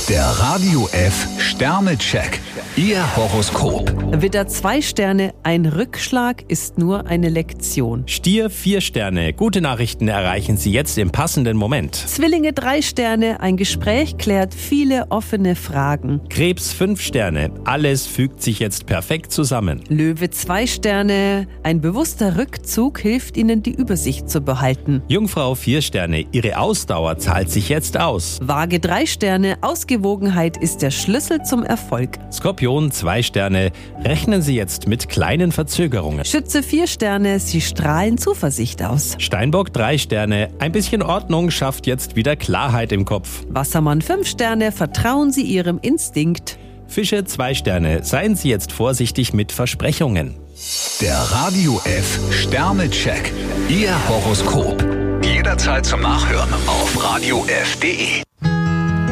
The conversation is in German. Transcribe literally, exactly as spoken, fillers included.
Der Radio F Sternecheck. Ihr Horoskop. Widder zwei Sterne, ein Rückschlag ist nur eine Lektion. Stier vier Sterne, gute Nachrichten erreichen Sie jetzt im passenden Moment. Zwillinge drei Sterne, ein Gespräch klärt viele offene Fragen. Krebs fünf Sterne, alles fügt sich jetzt perfekt zusammen. Löwe zwei Sterne, ein bewusster Rückzug hilft Ihnen, die Übersicht zu behalten. Jungfrau vier Sterne, Ihre Ausdauer zahlt sich jetzt aus. Waage drei Sterne, Ausgewogenheit ist der Schlüssel zum Erfolg. Skorpion zwei Sterne, rechnen Sie jetzt mit kleinen Verzögerungen. Schütze vier Sterne, Sie strahlen Zuversicht aus. Steinbock drei Sterne, ein bisschen Ordnung schafft jetzt wieder Klarheit im Kopf. Wassermann fünf Sterne, vertrauen Sie Ihrem Instinkt. Fische zwei Sterne, seien Sie jetzt vorsichtig mit Versprechungen. Der Radio F Sternecheck. Ihr Horoskop. Jederzeit zum Nachhören auf radio f punkt de.